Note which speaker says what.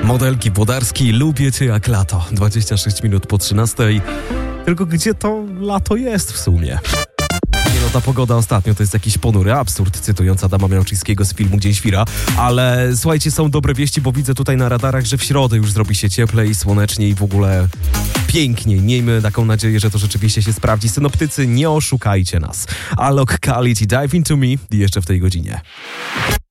Speaker 1: Modelki Włodarski, lubię cię jak lato. 26 minut po 13. Tylko gdzie to lato jest w sumie? Nie no, ta pogoda ostatnio to jest jakiś ponury absurd, cytując Adama Miałczyńskiego z filmu Dzień Świra. Ale słuchajcie, są dobre wieści, bo widzę tutaj na radarach, że w środę już zrobi się cieplej, słonecznie i w ogóle piękniej. Miejmy taką nadzieję, że to rzeczywiście się sprawdzi. Synoptycy, nie oszukajcie nas. Alok Khalid i Dive Into Me jeszcze w tej godzinie.